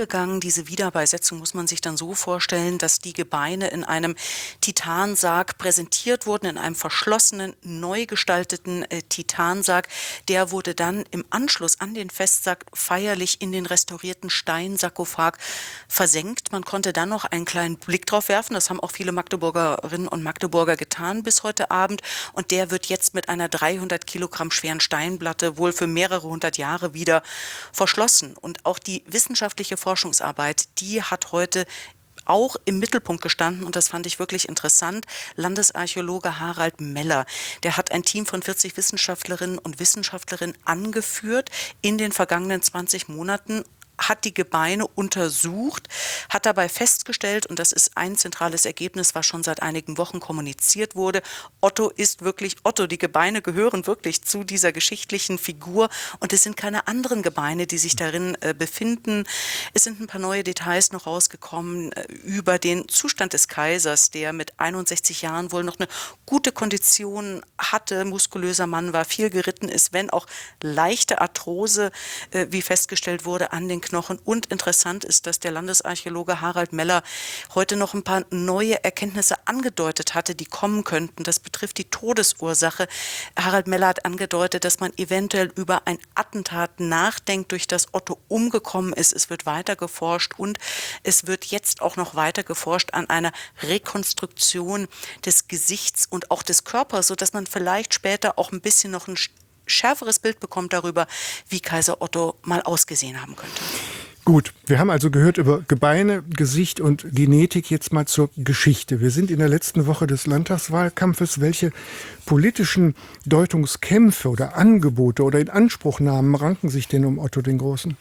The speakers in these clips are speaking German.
gegangen. Diese Wiederbeisetzung muss man sich dann so vorstellen, dass die Gebeine in einem Titansarg präsentiert wurden, in einem verschlossenen, neu gestalteten Titansarg. Der wurde dann im Anschluss an den Festsack feierlich in den restaurierten Steinsarkophag versenkt. Man konnte dann noch einen kleinen Blick drauf werfen. Das haben auch viele Magdeburgerinnen und Magdeburger getan bis heute Abend. Und der wird jetzt mit einer 300 Kilogramm schweren Steinplatte wohl für mehrere hundert Jahre wieder verschlossen. Und auch die wissenschaftliche Forschungsarbeit, die hat heute auch im Mittelpunkt gestanden, und das fand ich wirklich interessant. Landesarchäologe Harald Meller, der hat ein Team von 40 Wissenschaftlerinnen und Wissenschaftlern angeführt in den vergangenen 20 Monaten, hat die Gebeine untersucht, hat dabei festgestellt, und das ist ein zentrales Ergebnis, was schon seit einigen Wochen kommuniziert wurde: Otto ist wirklich Otto. Die Gebeine gehören wirklich zu dieser geschichtlichen Figur, und es sind keine anderen Gebeine, die sich darin befinden. Es sind ein paar neue Details noch rausgekommen über den Zustand des Kaisers, der mit 61 Jahren wohl noch eine gute Kondition hatte, muskulöser Mann war, viel geritten ist, wenn auch leichte Arthrose, wie festgestellt wurde, an den Knochen. Und interessant ist, dass der Landesarchäologe Harald Meller heute noch ein paar neue Erkenntnisse angedeutet hatte, die kommen könnten. Das betrifft die Todesursache. Harald Meller hat angedeutet, dass man eventuell über ein Attentat nachdenkt, durch das Otto umgekommen ist. Es wird weiter geforscht, und es wird jetzt auch noch weiter geforscht an einer Rekonstruktion des Gesichts und auch des Körpers, sodass man vielleicht später auch ein bisschen noch ein schärferes Bild bekommt darüber, wie Kaiser Otto mal ausgesehen haben könnte. Gut, wir haben also gehört über Gebeine, Gesicht und Genetik. Jetzt mal zur Geschichte. Wir sind in der letzten Woche des Landtagswahlkampfes. Welche politischen Deutungskämpfe oder Angebote oder Inanspruchnahmen ranken sich denn um Otto den Großen?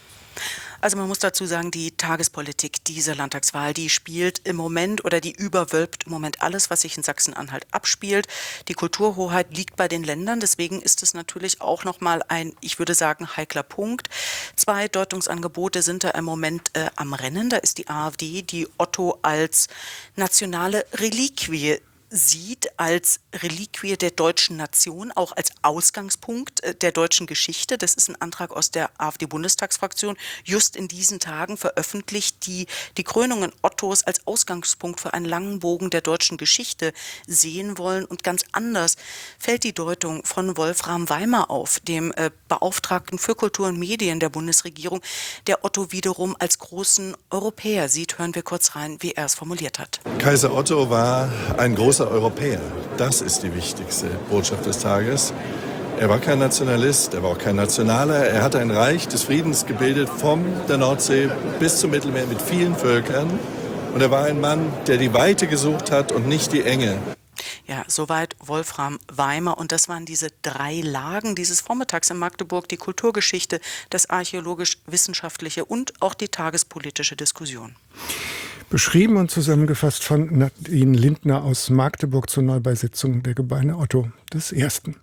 Also man muss dazu sagen, die Tagespolitik dieser Landtagswahl, die spielt im Moment oder die überwölbt im Moment alles, was sich in Sachsen-Anhalt abspielt. Die Kulturhoheit liegt bei den Ländern, deswegen ist es natürlich auch nochmal ein, ich würde sagen, heikler Punkt. 2 Deutungsangebote sind da im Moment am Rennen. Da ist die AfD, die Otto als nationale Reliquie sieht, als Reliquie der deutschen Nation, auch als Ausgangspunkt der deutschen Geschichte. Das ist ein Antrag aus der AfD-Bundestagsfraktion, just in diesen Tagen veröffentlicht, die die Krönungen Ottos als Ausgangspunkt für einen langen Bogen der deutschen Geschichte sehen wollen. Und ganz anders fällt die Deutung von Wolfram Weimer auf, dem Beauftragten für Kultur und Medien der Bundesregierung, der Otto wiederum als großen Europäer sieht. Hören wir kurz rein, wie er es formuliert hat. Kaiser Otto war ein großer Europäer. Das ist die wichtigste Botschaft des Tages. Er war kein Nationalist, er war auch kein Nationaler. Er hat ein Reich des Friedens gebildet, von der Nordsee bis zum Mittelmeer mit vielen Völkern. Und er war ein Mann, der die Weite gesucht hat und nicht die Enge. Ja, soweit Wolfram Weimer. Und das waren diese 3 Lagen dieses Vormittags in Magdeburg: die Kulturgeschichte, das archäologisch-wissenschaftliche und auch die tagespolitische Diskussion. Beschrieben und zusammengefasst von Nadine Lindner aus Magdeburg zur Neubeisetzung der Gebeine Otto des Ersten.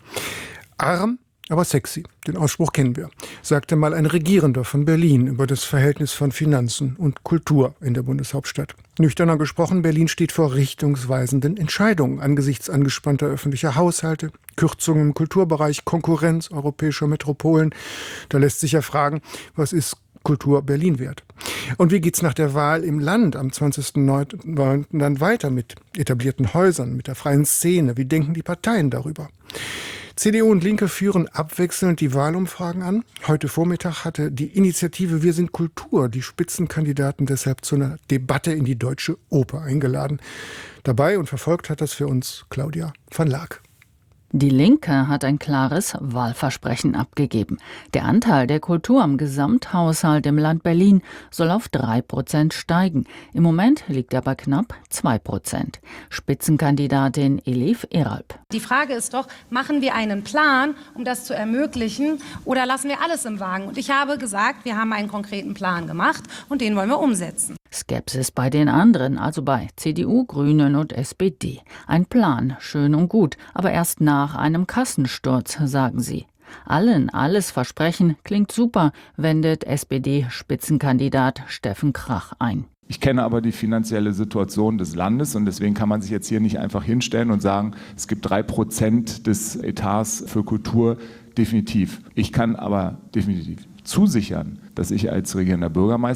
Arm, aber sexy, den Ausspruch kennen wir, sagte mal ein Regierender von Berlin über das Verhältnis von Finanzen und Kultur in der Bundeshauptstadt. Nüchterner gesprochen, Berlin steht vor richtungsweisenden Entscheidungen angesichts angespannter öffentlicher Haushalte, Kürzungen im Kulturbereich, Konkurrenz europäischer Metropolen. Da lässt sich ja fragen, was ist Kultur Berlin wert? Und wie geht's nach der Wahl im Land am 20.09. dann weiter mit etablierten Häusern, mit der freien Szene? Wie denken die Parteien darüber? CDU und Linke führen abwechselnd die Wahlumfragen an. Heute Vormittag hatte die Initiative Wir sind Kultur die Spitzenkandidaten deshalb zu einer Debatte in die Deutsche Oper eingeladen. Dabei und verfolgt hat das für uns Claudia van Laak. Die Linke hat ein klares Wahlversprechen abgegeben. Der Anteil der Kultur am Gesamthaushalt im Land Berlin soll auf 3% steigen. Im Moment liegt er bei knapp 2%. Spitzenkandidatin Elif Eralp. Die Frage ist doch, machen wir einen Plan, um das zu ermöglichen, oder lassen wir alles im Wagen? Und ich habe gesagt, wir haben einen konkreten Plan gemacht und den wollen wir umsetzen. Skepsis bei den anderen, also bei CDU, Grünen und SPD. Ein Plan, schön und gut, aber erst nach einem Kassensturz, sagen sie. Allen alles versprechen, klingt super, wendet SPD-Spitzenkandidat Steffen Krach ein. Ich kenne aber die finanzielle Situation des Landes und deswegen kann man sich jetzt hier nicht einfach hinstellen und sagen, es gibt 3% des Etats für Kultur, definitiv. Ich kann aber definitiv zusichern, dass ich als regierender Bürgermeister